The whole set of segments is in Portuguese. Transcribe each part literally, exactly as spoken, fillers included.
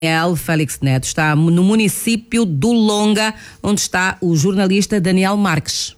Daniel Félix Neto está no município do Longa, onde está o jornalista Daniel Marques.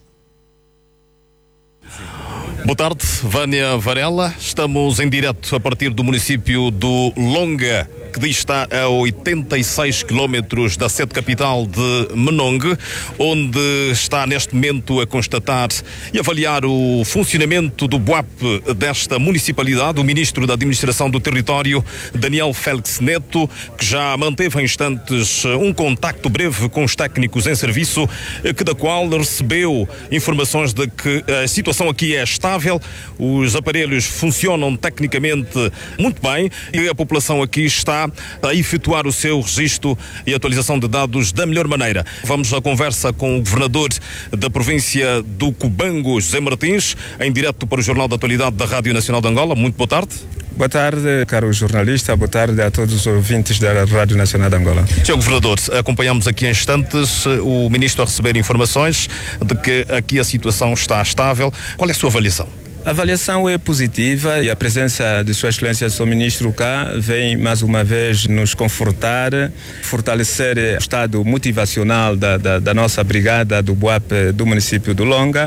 Boa tarde, Vânia Varela. Estamos em direto a partir do município do Longa, que está a oitenta e seis quilómetros da sede capital de Menongue, onde está neste momento a constatar e avaliar o funcionamento do B U A P desta municipalidade, o Ministro da Administração do Território, Daniel Félix Neto, que já manteve em instantes um contacto breve com os técnicos em serviço, que da qual recebeu informações de que a situação aqui é estável, os aparelhos funcionam tecnicamente muito bem e a população aqui está a efetuar o seu registro e atualização de dados da melhor maneira. Vamos à conversa com o governador da província do Cubango, José Martins, em direto para o Jornal da Atualidade da Rádio Nacional de Angola. Muito boa tarde. Boa tarde, caro jornalista, boa tarde a todos os ouvintes da Rádio Nacional de Angola. senhor Governador, acompanhamos aqui em instantes o Ministro a receber informações de que aqui a situação está estável. Qual é a sua avaliação? A avaliação é positiva e a presença de Sua Excelência Sr. Ministro cá vem mais uma vez nos confortar, fortalecer o estado motivacional da, da, da nossa brigada do B U A P do município do Longa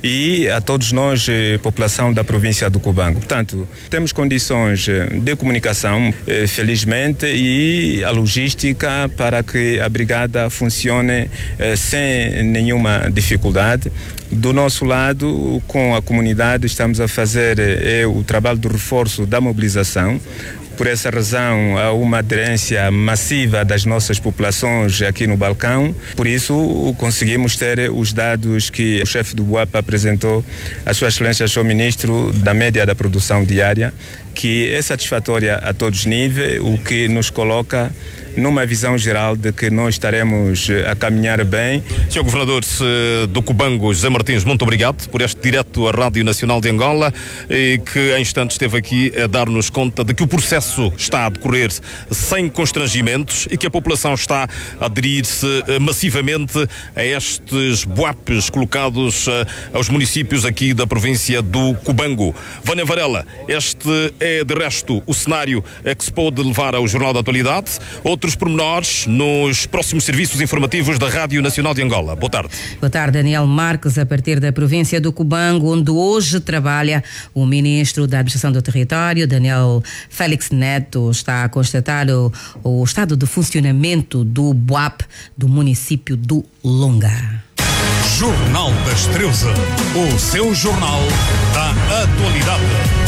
e a todos nós, população da província do Cubango. Portanto, temos condições de comunicação, felizmente, e a logística para que a brigada funcione sem nenhuma dificuldade. Do nosso lado, com a comunidade, estamos a fazer é, o trabalho de reforço da mobilização. Por essa razão, há uma aderência massiva das nossas populações aqui no Balcão. Por isso, conseguimos ter os dados que o chefe do B U A P apresentou à Sua Excelência, Senhor Ministro, da média da produção diária, que é satisfatória a todos os níveis, o que nos coloca numa visão geral de que nós estaremos a caminhar bem. senhor Governador do Cubango, José Martins, muito obrigado por este direto à Rádio Nacional de Angola, e que em instantes esteve aqui a dar-nos conta de que o processo está a decorrer sem constrangimentos e que a população está a aderir-se massivamente a estes B U A Ps colocados aos municípios aqui da província do Cubango. Vânia Varela, este é de resto o cenário que se pode levar ao Jornal da Atualidade. Outros pormenores nos próximos serviços informativos da Rádio Nacional de Angola. Boa tarde. Boa tarde, Daniel Marques, a partir da província do Cubango, onde hoje trabalha o Ministro da Administração do Território, Daniel Félix Neto, está a constatar o, o estado de funcionamento do B U A P do município do Longa. Jornal da Estreusa, o seu jornal da atualidade.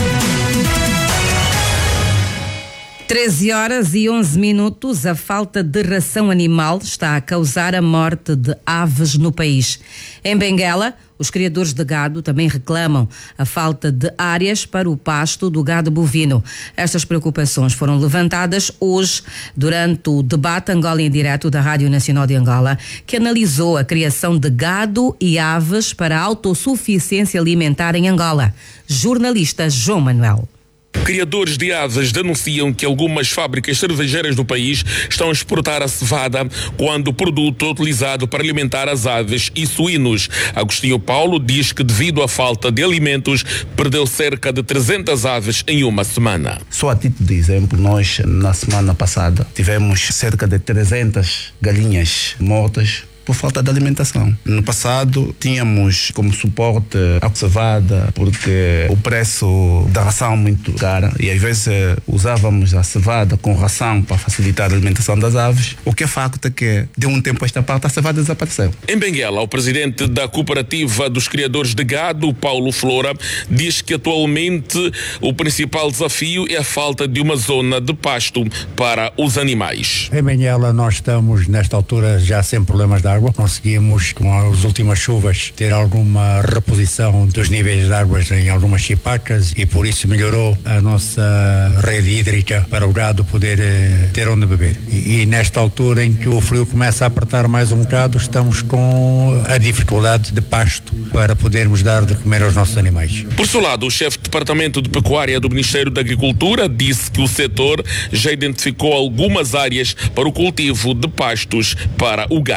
treze horas e onze minutos, a falta de ração animal está a causar a morte de aves no país. Em Benguela, os criadores de gado também reclamam a falta de áreas para o pasto do gado bovino. Estas preocupações foram levantadas hoje durante o debate Angola em Direto da Rádio Nacional de Angola, que analisou a criação de gado e aves para a autossuficiência alimentar em Angola. Jornalista João Manuel. Criadores de aves denunciam que algumas fábricas cervejeiras do país estão a exportar a cevada quando o produto é utilizado para alimentar as aves e suínos. Agostinho Paulo diz que, devido à falta de alimentos, perdeu cerca de trezentas aves em uma semana. Só a título de exemplo, nós na semana passada tivemos cerca de trezentas galinhas mortas por falta de alimentação. No passado tínhamos como suporte a cevada, porque o preço da ração é muito cara e às vezes usávamos a cevada com ração para facilitar a alimentação das aves. O que é facto é que de um tempo a esta parte a cevada desapareceu. Em Benguela, o presidente da cooperativa dos criadores de gado, Paulo Flora, diz que atualmente o principal desafio é a falta de uma zona de pasto para os animais. Em Benguela nós estamos nesta altura já sem problemas de água. Conseguimos, com as últimas chuvas, ter alguma reposição dos níveis de águas em algumas chipacas e por isso melhorou a nossa rede hídrica para o gado poder eh, ter onde beber. E, e nesta altura em que o frio começa a apertar mais um bocado, estamos com a dificuldade de pasto para podermos dar de comer aos nossos animais. Por seu lado, o chefe de Departamento de Pecuária do Ministério da Agricultura disse que o setor já identificou algumas áreas para o cultivo de pastos para o gado.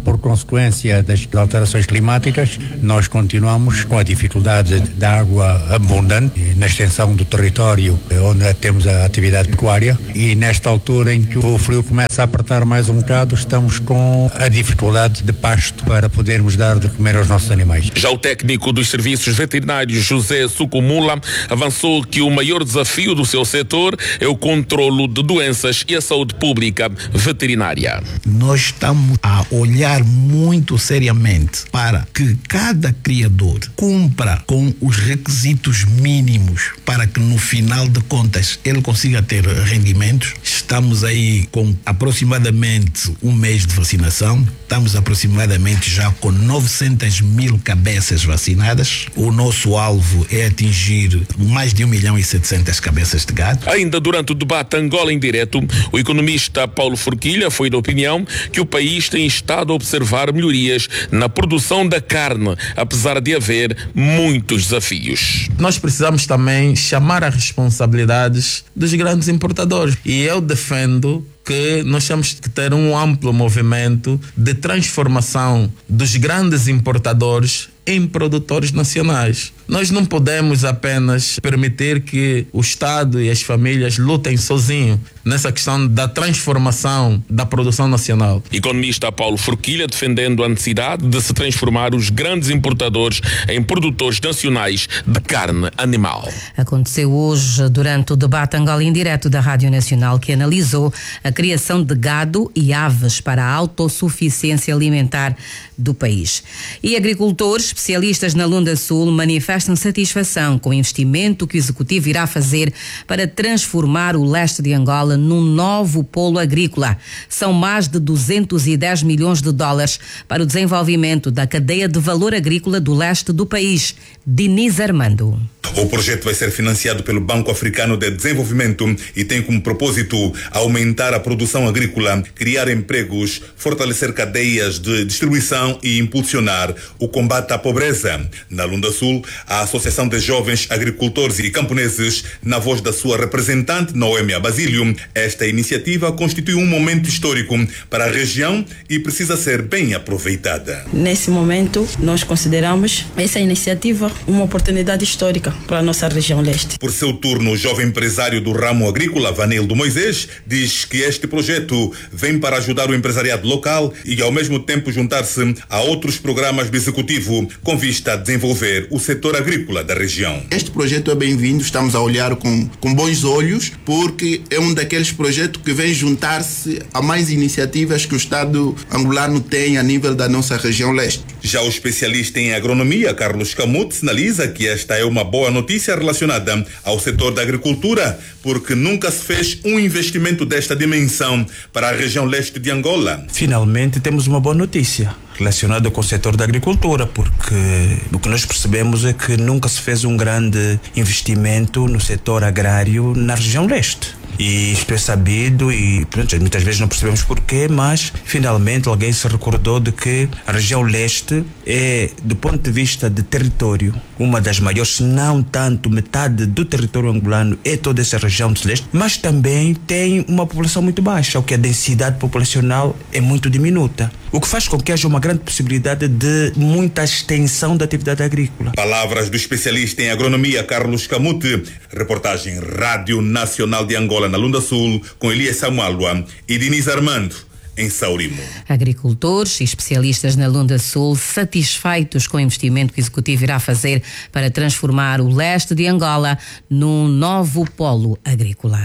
por consequência das alterações climáticas, nós continuamos com a dificuldade de água abundante na extensão do território onde temos a atividade pecuária, e nesta altura em que o frio começa a apertar mais um bocado, estamos com a dificuldade de pasto para podermos dar de comer aos nossos animais. Já o técnico dos serviços veterinários, José Sucumula, avançou que o maior desafio do seu setor é o controlo de doenças e a saúde pública veterinária. Nós estamos a olhar muito seriamente para que cada criador cumpra com os requisitos mínimos para que no final de contas ele consiga ter rendimentos. Estamos aí com aproximadamente um mês de vacinação, estamos aproximadamente já com novecentas mil cabeças vacinadas. O nosso alvo é atingir mais de um milhão e setecentas cabeças de gado. Ainda durante o debate Angola em direto, o economista Paulo Forquilha foi da opinião que o país tem estado a observar melhorias na produção da carne, apesar de haver muitos desafios. Nós precisamos também chamar as responsabilidades dos grandes importadores, e eu defendo que nós temos que ter um amplo movimento de transformação dos grandes importadores em produtores nacionais. Nós não podemos apenas permitir que o Estado e as famílias lutem sozinhos nessa questão da transformação da produção nacional. Economista Paulo Forquilha defendendo a necessidade de se transformar os grandes importadores em produtores nacionais de carne animal. Aconteceu hoje durante o debate Angola em direto da Rádio Nacional, que analisou a criação de gado e aves para a autossuficiência alimentar do país. E agricultores especialistas na Lunda Sul manifestam satisfação com o investimento que o Executivo irá fazer para transformar o leste de Angola num novo polo agrícola. São mais de duzentos e dez milhões de dólares para o desenvolvimento da cadeia de valor agrícola do leste do país. Diniz Armando. O projeto vai ser financiado pelo Banco Africano de Desenvolvimento e tem como propósito aumentar a produção agrícola, criar empregos, fortalecer cadeias de distribuição e impulsionar o combate à pobreza. Na Lunda Sul, a Associação de Jovens Agricultores e Camponeses, na voz da sua representante, Noêmia Basílio, esta iniciativa constitui um momento histórico para a região e precisa ser bem aproveitada. Nesse momento, nós consideramos essa iniciativa uma oportunidade histórica para a nossa região leste. Por seu turno, o jovem empresário do ramo agrícola, Vanildo Moisés, diz que este projeto vem para ajudar o empresariado local e, ao mesmo tempo, juntar-se a outros programas do Executivo com vista a desenvolver o setor agrícola da região. Este projeto é bem-vindo, estamos a olhar com, com bons olhos, porque é um daqueles projetos que vem juntar-se a mais iniciativas que o Estado angolano tem a nível da nossa região leste. Já o especialista em agronomia, Carlos Camute, sinaliza que esta é uma boa notícia relacionada ao setor da agricultura, porque nunca se fez um investimento desta dimensão para a região leste de Angola. Finalmente temos uma boa notícia relacionada com o setor da agricultura, porque o que nós percebemos é que nunca se fez um grande investimento no setor agrário na região leste. E isto é sabido e pronto, muitas vezes não percebemos porquê, mas finalmente alguém se recordou de que a região leste é, do ponto de vista de território, uma das maiores, se não tanto metade do território angolano é toda essa região do leste, mas também tem uma população muito baixa, o que a densidade populacional é muito diminuta, o que faz com que haja uma grande possibilidade de muita extensão da atividade agrícola. Palavras do especialista em agronomia Carlos Camute. Reportagem Rádio Nacional de Angola na Lunda Sul, com Elias Samualua e Diniz Armando, em Saurimo. Agricultores e especialistas na Lunda Sul satisfeitos com o investimento que o Executivo irá fazer para transformar o leste de Angola num novo polo agrícola.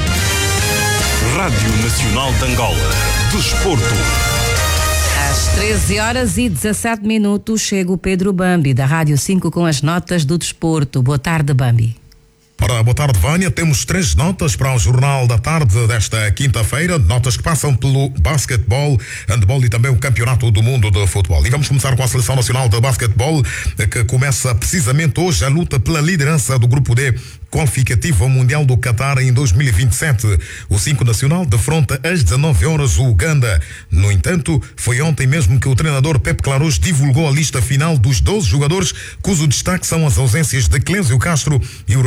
Rádio Nacional de Angola. Desporto. Às treze horas e dezassete minutos chega o Pedro Bambi, da Rádio cinco, com as notas do desporto. Boa tarde, Bambi. Ora, boa tarde, Vânia. Temos três notas para o Jornal da Tarde desta quinta-feira, notas que passam pelo basquetebol, handebol e também o Campeonato do Mundo de Futebol. E vamos começar com a Seleção Nacional de Basquetebol, que começa precisamente hoje a luta pela liderança do Grupo D, qualificativo ao Mundial do Qatar em dois mil e vinte e sete. O cinco Nacional defronta às dezanove horas o Uganda. No entanto, foi ontem mesmo que o treinador Pepe Clarus divulgou a lista final dos doze jogadores, cujo destaque são as ausências de Clésio Castro e o regresso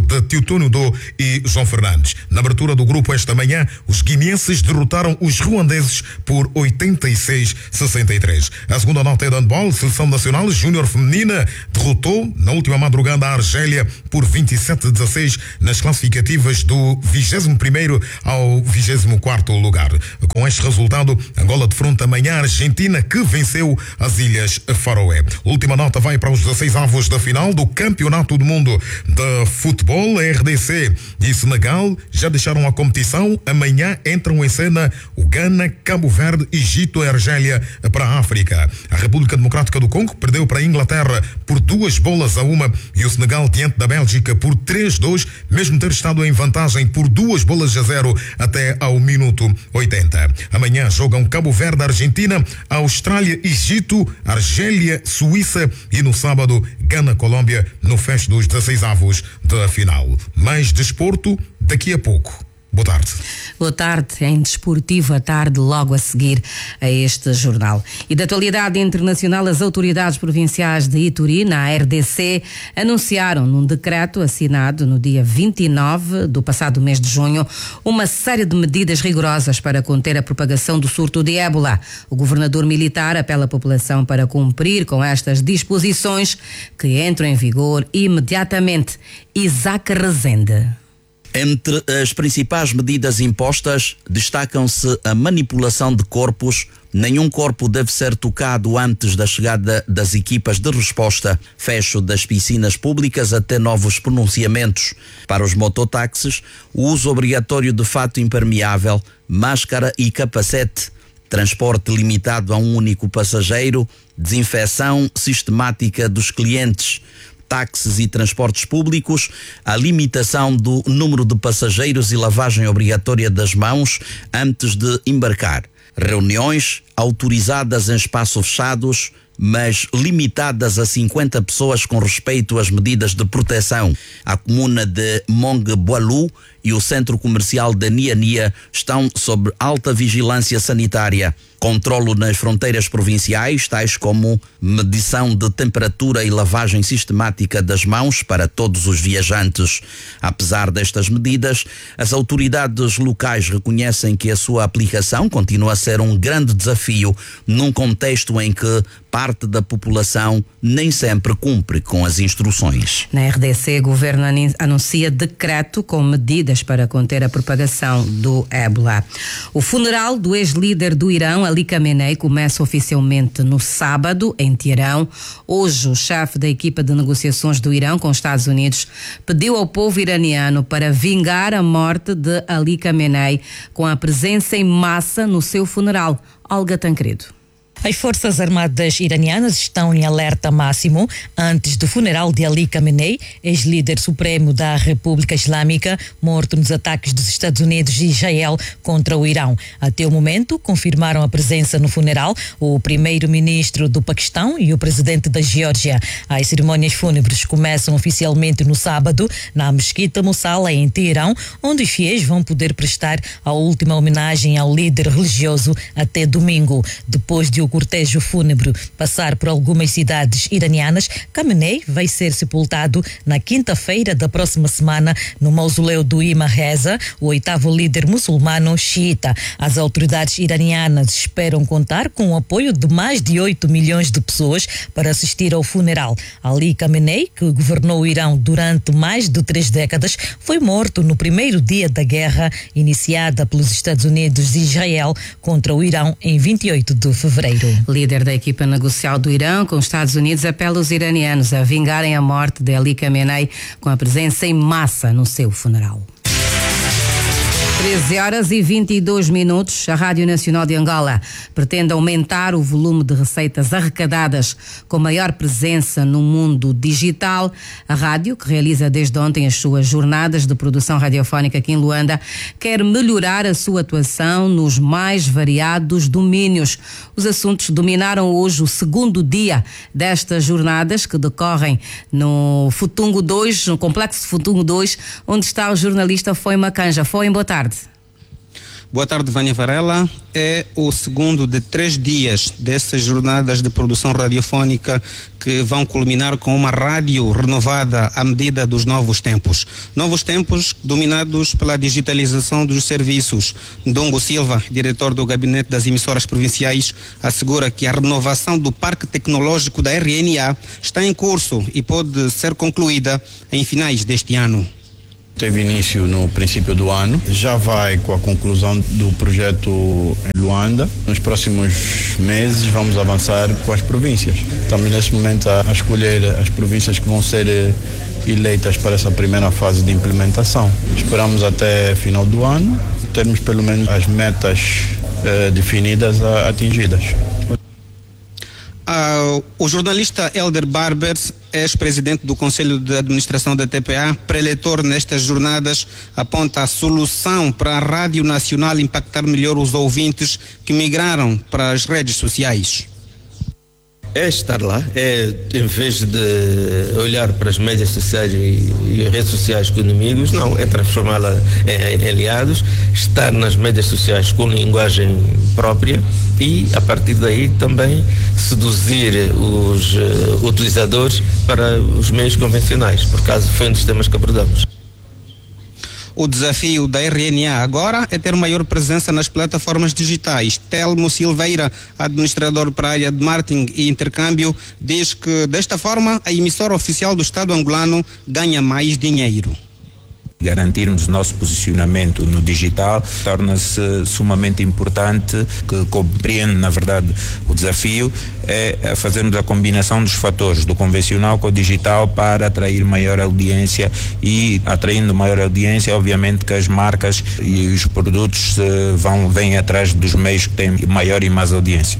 de Teutônio Dô e João Fernandes. Na abertura do grupo esta manhã, os guineenses derrotaram os ruandeses por oitenta e seis a sessenta e três. A segunda nota é de handball. Seleção Nacional Júnior Feminina derrotou na última madrugada a Argélia por vinte e sete a dezasseis nas classificativas do vigésimo primeiro ao vigésimo quarto lugar. Com este resultado, Angola defronta amanhã a Argentina, que venceu as Ilhas Faroé. Última nota vai para os dezasseis avos da final do Campeonato do Mundo de Futebol. A R D C e Senegal já deixaram a competição. Amanhã entram em cena o Ghana, Cabo Verde, Egito e Argélia para a África. A República Democrática do Congo perdeu para a Inglaterra por duas bolas a uma e o Senegal diante da Bélgica por três a dois, mesmo ter estado em vantagem por duas bolas a zero até ao minuto oitenta. Amanhã jogam Cabo Verde, Argentina, Austrália, Egito, Argélia, Suíça e no sábado Gana, Colômbia, no fecho dos dezasseis avos da final. Mais desporto daqui a pouco. Boa tarde. Boa tarde, em Desportivo à tarde, logo a seguir a este jornal. E da atualidade internacional, as autoridades provinciais de Ituri, na R D C, anunciaram num decreto assinado no dia vinte e nove do passado mês de junho uma série de medidas rigorosas para conter a propagação do surto de ébola. O governador militar apela à população para cumprir com estas disposições que entram em vigor imediatamente. Isaac Rezende. Entre as principais medidas impostas, destacam-se a manipulação de corpos. Nenhum corpo deve ser tocado antes da chegada das equipas de resposta, fecho das piscinas públicas até novos pronunciamentos. Para os mototáxis, o uso obrigatório de fato impermeável, máscara e capacete, transporte limitado a um único passageiro, desinfecção sistemática dos clientes, táxis e transportes públicos, a limitação do número de passageiros e lavagem obrigatória das mãos antes de embarcar. Reuniões autorizadas em espaços fechados, mas limitadas a cinquenta pessoas com respeito às medidas de proteção. A comuna de Mongboalu e o centro comercial de Niania estão sob alta vigilância sanitária. Controlo nas fronteiras provinciais, tais como medição de temperatura e lavagem sistemática das mãos para todos os viajantes. Apesar destas medidas, as autoridades locais reconhecem que a sua aplicação continua a ser um grande desafio num contexto em que parte da população nem sempre cumpre com as instruções. Na R D C, o governo anuncia decreto com medidas para conter a propagação do ébola. O funeral do ex-líder do Irão, Ali Khamenei, começa oficialmente no sábado, em Teherão. Hoje, o chefe da equipa de negociações do Irão com os Estados Unidos pediu ao povo iraniano para vingar a morte de Ali Khamenei com a presença em massa no seu funeral. Olga Tancredo. As Forças Armadas iranianas estão em alerta máximo antes do funeral de Ali Khamenei, ex-líder supremo da República Islâmica, morto nos ataques dos Estados Unidos e Israel contra o Irão. Até o momento, confirmaram a presença no funeral o primeiro-ministro do Paquistão e o presidente da Geórgia. As cerimônias fúnebres começam oficialmente no sábado, na Mesquita Mussala, em Teherão, onde os fiéis vão poder prestar a última homenagem ao líder religioso até domingo. Depois de o cortejo fúnebre passar por algumas cidades iranianas, Khamenei vai ser sepultado na quinta-feira da próxima semana no mausoléu do Imam Reza, o oitavo líder muçulmano xiita. As autoridades iranianas esperam contar com o apoio de mais de oito milhões de pessoas para assistir ao funeral. Ali Khamenei, que governou o Irão durante mais de três décadas, foi morto no primeiro dia da guerra iniciada pelos Estados Unidos e Israel contra o Irão em vinte e oito de fevereiro. Líder da equipa negocial do Irão com os Estados Unidos apela os iranianos a vingarem a morte de Ali Khamenei com a presença em massa no seu funeral. treze horas e vinte e dois minutos. A Rádio Nacional de Angola pretende aumentar o volume de receitas arrecadadas com maior presença no mundo digital. A rádio, que realiza desde ontem as suas jornadas de produção radiofónica aqui em Luanda, quer melhorar a sua atuação nos mais variados domínios. Os assuntos dominaram hoje o segundo dia destas jornadas, que decorrem no Futungo dois, no Complexo Futungo dois, onde está o jornalista Foi Macanja. Foi, boa tarde. Boa tarde, Vânia Varela. É o segundo de três dias dessas jornadas de produção radiofónica que vão culminar com uma rádio renovada à medida dos novos tempos. Novos tempos dominados pela digitalização dos serviços. Ndongo Silva, diretor do Gabinete das Emissoras Provinciais, assegura que a renovação do parque tecnológico da R N A está em curso e pode ser concluída em finais deste ano. Teve início no princípio do ano, já vai com a conclusão do projeto em Luanda. Nos próximos meses vamos avançar com as províncias. Estamos neste momento a escolher as províncias que vão ser eleitas para essa primeira fase de implementação. Esperamos até final do ano termos pelo menos as metas eh, definidas a, atingidas. Uh, o jornalista Elder Barbers, ex-presidente do Conselho de Administração da T P A, preletor nestas jornadas, aponta a solução para a Rádio Nacional impactar melhor os ouvintes que migraram para as redes sociais. É estar lá, é em vez de olhar para as mídias sociais e, e redes sociais com inimigos, não, é transformá-la em, em aliados, estar nas mídias sociais com linguagem própria e, a partir daí, também seduzir os uh, utilizadores para os meios convencionais, por causa foi um dos temas que abordamos. O desafio da R N A agora é ter maior presença nas plataformas digitais. Telmo Silveira, administrador para a área de marketing e intercâmbio, diz que desta forma a emissora oficial do Estado angolano ganha mais dinheiro. Garantirmos o nosso posicionamento no digital torna-se sumamente importante, que compreende, na verdade, o desafio é fazermos a combinação dos fatores do convencional com o digital para atrair maior audiência e, atraindo maior audiência, obviamente que as marcas e os produtos vão, vêm atrás dos meios que têm maior e mais audiência.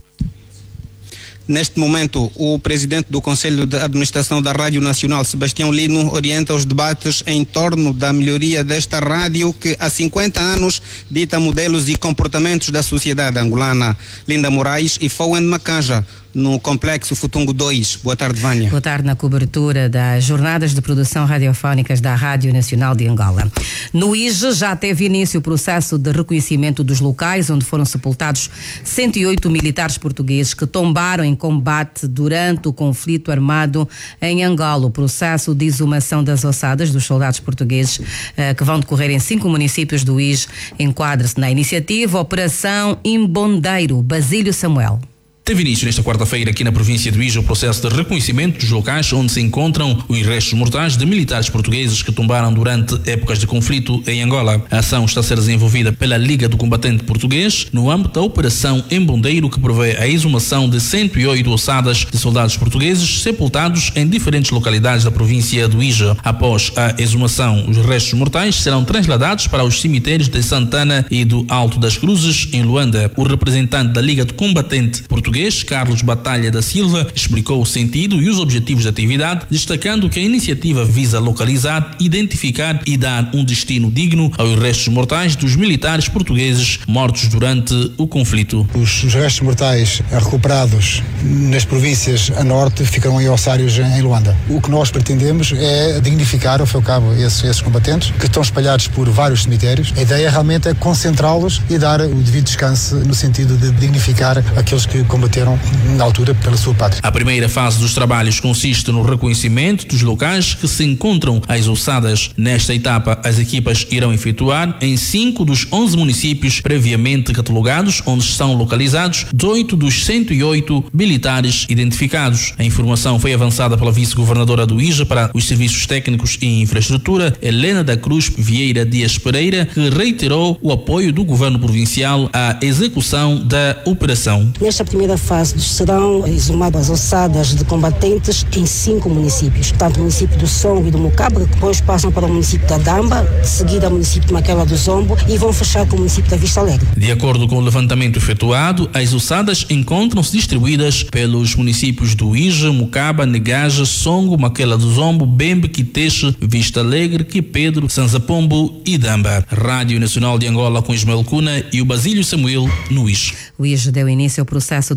Neste momento, o presidente do Conselho de Administração da Rádio Nacional, Sebastião Lino, orienta os debates em torno da melhoria desta rádio que há cinquenta anos dita modelos e comportamentos da sociedade angolana. Linda Moraes e Fowen Macanja, no Complexo Futungo dois. Boa tarde, Vânia. Boa tarde, na cobertura das jornadas de produção radiofónicas da Rádio Nacional de Angola. No I J E já teve início o processo de reconhecimento dos locais onde foram sepultados cento e oito militares portugueses que tombaram em combate durante o conflito armado em Angola. O processo de exumação das ossadas dos soldados portugueses eh, que vão decorrer em cinco municípios do I J E enquadra-se na iniciativa Operação Imbondeiro. Basílio Samuel. Teve início nesta quarta-feira aqui na província do I J E o processo de reconhecimento dos locais onde se encontram os restos mortais de militares portugueses que tombaram durante épocas de conflito em Angola. A ação está a ser desenvolvida pela Liga do Combatente Português no âmbito da Operação Embondeiro, que prevê a exumação de cento e oito ossadas de soldados portugueses sepultados em diferentes localidades da província do I J E. Após a exumação, os restos mortais serão transladados para os cemitérios de Santana e do Alto das Cruzes, em Luanda. O representante da Liga do Combatente Português, Carlos Batalha da Silva, explicou o sentido e os objetivos da atividade, destacando que a iniciativa visa localizar, identificar e dar um destino digno aos restos mortais dos militares portugueses mortos durante o conflito. Os, os restos mortais recuperados nas províncias a norte ficarão em ossários em Luanda. O que nós pretendemos é dignificar, ao fim e ao cabo, esses, esses combatentes que estão espalhados por vários cemitérios. A ideia realmente é concentrá-los e dar o devido descanso no sentido de dignificar aqueles que combateram na altura pela sua pátria. A primeira fase dos trabalhos consiste no reconhecimento dos locais que se encontram as ossadas. Nesta etapa, as equipas irão efetuar em cinco dos onze municípios previamente catalogados, onde estão localizados dezoito dos cento e oito militares identificados. A informação foi avançada pela vice-governadora do I J E para os serviços técnicos e infraestrutura, Helena da Cruz Vieira Dias Pereira, que reiterou o apoio do governo provincial à execução da operação. Nesta primeira fase serão exumadas as ossadas de combatentes em cinco municípios, tanto o município do Songo e do Mucaba, que depois passam para o município da Damba, de seguida o município de Maquela do Zombo e vão fechar com o município da Vista Alegre. De acordo com o levantamento efetuado, as ossadas encontram-se distribuídas pelos municípios do I J E, Mucaba, Negaja, Songo, Maquela do Zombo, Bembe, Quiteche, Vista Alegre, Quipedro, Sanzapombo e Damba. Rádio Nacional de Angola com Ismael Cuna e o Basílio Samuel no I J E. O I J E deu início ao processo de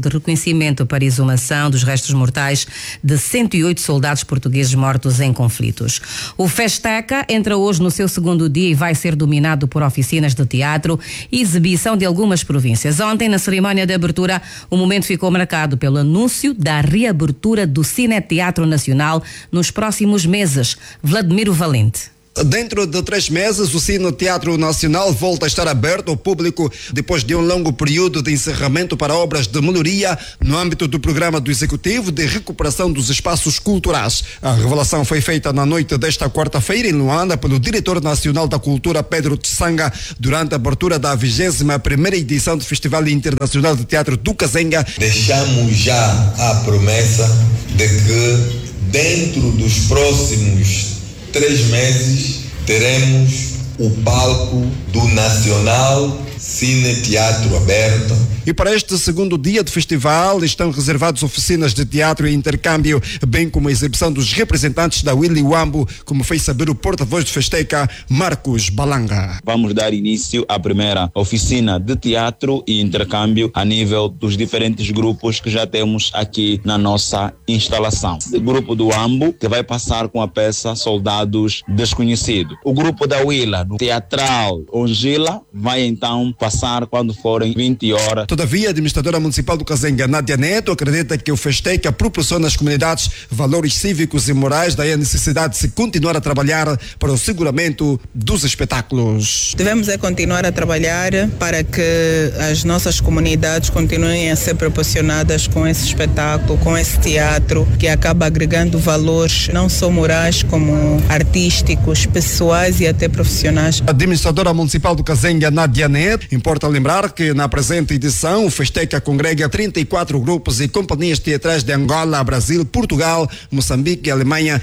de reconhecimento para exumação dos restos mortais de cento e oito soldados portugueses mortos em conflitos. O Festeca entra hoje no seu segundo dia e vai ser dominado por oficinas de teatro e exibição de algumas províncias. Ontem, na cerimónia de abertura, o momento ficou marcado pelo anúncio da reabertura do Cine Teatro Nacional nos próximos meses. Vladimiro Valente. Dentro de três meses, o Cine Teatro Nacional volta a estar aberto ao público depois de um longo período de encerramento para obras de melhoria no âmbito do programa do Executivo de recuperação dos espaços culturais. A revelação foi feita na noite desta quarta-feira em Luanda pelo diretor nacional da Cultura, Pedro Tsanga, durante a abertura da vigésima primeira edição do Festival Internacional de Teatro do Kazenga. Deixamos já a promessa de que dentro dos próximos três meses teremos o palco do Nacional Cine Teatro aberto. E para este segundo dia do festival estão reservadas oficinas de teatro e intercâmbio, bem como a exibição dos representantes da Willy Wambo, como fez saber o porta-voz do Festeca, Marcos Balanga. Vamos dar início à primeira oficina de teatro e intercâmbio a nível dos diferentes grupos que já temos aqui na nossa instalação. O grupo do Wambo, que vai passar com a peça Soldados Desconhecidos. O grupo da Willa, do Teatral Ongila, vai então passar quando forem vinte horas. Todavia, a administradora municipal do Kazenga, Nádia Neto, acredita que o Festeca proporciona às comunidades valores cívicos e morais, daí a necessidade de se continuar a trabalhar para o seguramento dos espetáculos. Devemos é continuar a trabalhar para que as nossas comunidades continuem a ser proporcionadas com esse espetáculo, com esse teatro, que acaba agregando valores não só morais como artísticos, pessoais e até profissionais. A administradora municipal do Kazenga, Nádia Neto, importa lembrar que na presente edição o Festeca congrega trinta e quatro grupos e companhias teatrais de Angola, Brasil, Portugal, Moçambique e Alemanha.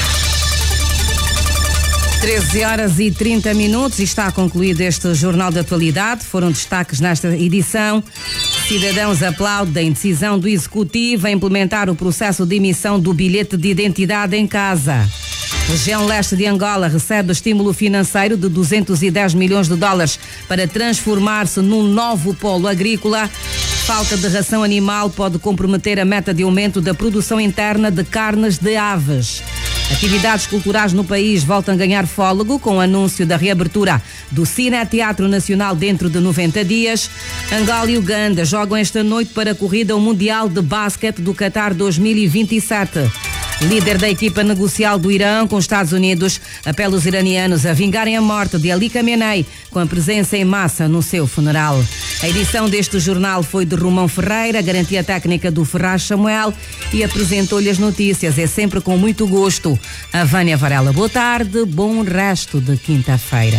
treze horas e trinta minutos e está concluído este Jornal de Atualidade. Foram destaques nesta edição. Cidadãos aplaudem decisão do Executivo a implementar o processo de emissão do bilhete de identidade em casa. Região leste de Angola recebe estímulo financeiro de duzentos e dez milhões de dólares para transformar-se num novo polo agrícola. Falta de ração animal pode comprometer a meta de aumento da produção interna de carnes de aves. Atividades culturais no país voltam a ganhar fôlego com o anúncio da reabertura do Cine Teatro Nacional dentro de noventa dias. Angola e Uganda jogam esta noite para a corrida ao Mundial de Basquete do Qatar dois mil e vinte e sete. Líder da equipa negocial do Irã com os Estados Unidos apela os iranianos a vingarem a morte de Ali Khamenei com a presença em massa no seu funeral. A edição deste jornal foi de Romão Ferreira, garantia técnica do Ferraz Samuel e apresentou-lhe as notícias. É sempre com muito gosto. A Vânia Varela, boa tarde, bom resto de quinta-feira.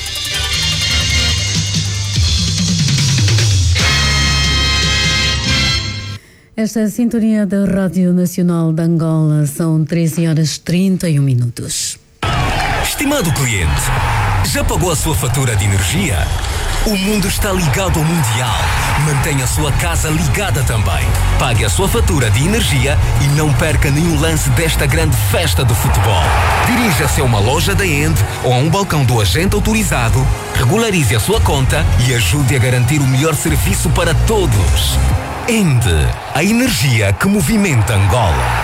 Esta é a sintonia da Rádio Nacional de Angola. São treze horas e trinta e um minutos. Estimado cliente, já pagou a sua fatura de energia? O mundo está ligado ao Mundial. Mantenha a sua casa ligada também. Pague a sua fatura de energia e não perca nenhum lance desta grande festa do futebol. Dirija-se a uma loja da Ende ou a um balcão do agente autorizado, regularize a sua conta e ajude a garantir o melhor serviço para todos. Ende, a energia que movimenta Angola.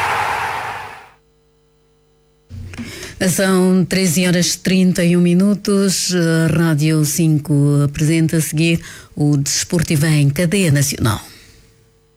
São treze horas e trinta e um minutos. A Rádio cinco apresenta a seguir o Desportivo em Cadeia Nacional.